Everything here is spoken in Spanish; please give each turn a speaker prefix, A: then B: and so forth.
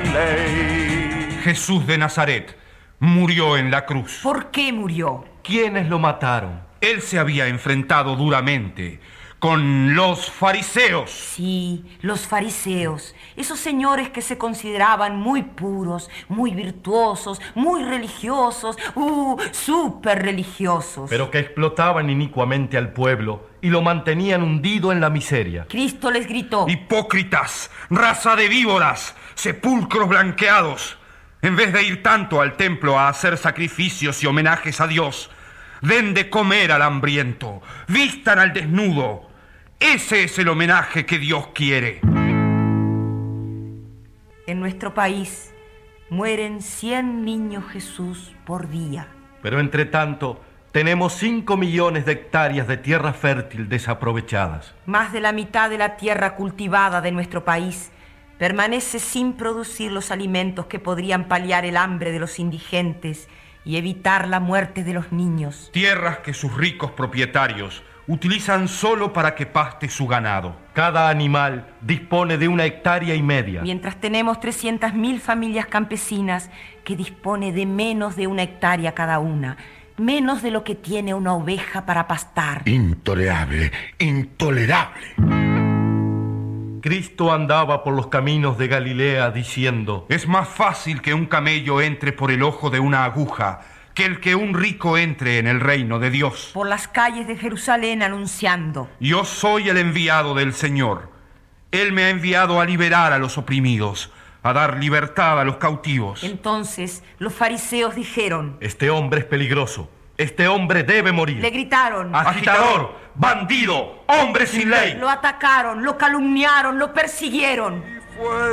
A: sin ley.
B: Jesús de Nazaret murió en la cruz.
C: ¿Por qué murió?
D: ¿Quiénes lo mataron?
B: Él se había enfrentado duramente con los fariseos.
C: Sí, los fariseos, esos señores que se consideraban muy puros, muy virtuosos, muy religiosos, súper religiosos.
D: Pero que explotaban inicuamente al pueblo y lo mantenían hundido en la miseria.
C: Cristo les gritó:
B: Hipócritas, raza de víboras, sepulcros blanqueados. En vez de ir tanto al templo a hacer sacrificios y homenajes a Dios, den de comer al hambriento, vistan al desnudo. Ese es el homenaje que Dios quiere.
C: En nuestro país mueren 100 niños Jesús por día.
D: Pero entre tanto, tenemos 5 millones de hectáreas de tierra fértil desaprovechadas.
C: Más de la mitad de la tierra cultivada de nuestro país permanece sin producir los alimentos que podrían paliar el hambre de los indigentes y evitar la muerte de los niños.
B: Tierras que sus ricos propietarios utilizan solo para que paste su ganado.
D: Cada animal dispone de 1,5 hectáreas.
C: Mientras tenemos 300.000 familias campesinas que dispone de menos de 1 hectárea cada una. Menos de lo que tiene una oveja para pastar.
A: Intolerable, intolerable.
D: Cristo andaba por los caminos de Galilea diciendo:
B: Es más fácil que un camello entre por el ojo de una aguja que el que un rico entre en el reino de Dios.
C: Por las calles de Jerusalén anunciando:
B: Yo soy el enviado del Señor. Él me ha enviado a liberar a los oprimidos, a dar libertad a los cautivos.
C: Entonces los fariseos dijeron:
D: Este hombre es peligroso. Este hombre debe morir.
C: Le gritaron:
B: Agitador, bandido, hombre sin ley.
C: Lo atacaron, lo calumniaron, lo persiguieron.